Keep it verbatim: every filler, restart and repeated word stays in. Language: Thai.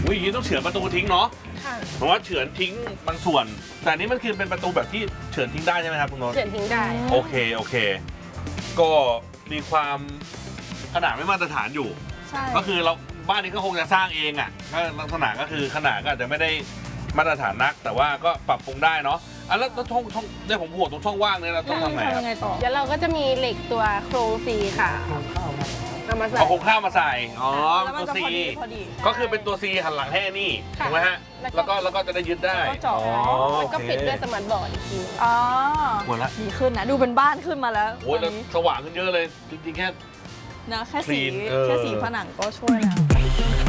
อุ้ยอย่างนี้ต้องเฉือนประตูทิ้งเนาะค่ะเพราะว่าเฉือนทิ้งบางส่วน แต่นี้มันคือเป็นประตูแบบที่เฉือนทิ้งได้ใช่ไหมครับคุณนนท์เฉือนทิ้งได้โอเคโอเค ก็มีความขนาดไม่มาตรฐานอยู่ใช่ก็คือเราบ้านนี้ก็คงจะสร้างเองอ่ะก็ลักษณะก็คือขนาดก็อาจจะไม่ได้มาตรฐานนัก แต่ว่าก็ปรับปรุงได้เนาะอ่ะแล้วช่องช่องเนี่ยผมหัวตรงช่องว่างเนี่ยเราต้องทำไงทำยังไงต่อเดี๋ยวเราก็จะมีเหล็กตัวโครงซีค่ะเอามาใส่เอาโครงข้าวมาใส่อ๋อแล้วมันตัวจะซีพอดีพอดีก็คือเป็นตัวซีหันหลังให้นี่ถูกไหมฮะแล้วก็แล้วก็จะได้ยึดได้แล้วก็เจาะอ๋อแล้วก็โอเคปิดด้วยสมาร์ทบอร์ดอีกทีอ๋อหมดละดีขึ้นนะดูเป็นบ้านขึ้นมาแล้วโอ้ยตแล้อวนนี้สว่างขึ้นเยอะเลยจริงๆแค่นะแค่สี clean เออแค่สีผนังก็ช่วยแล้ว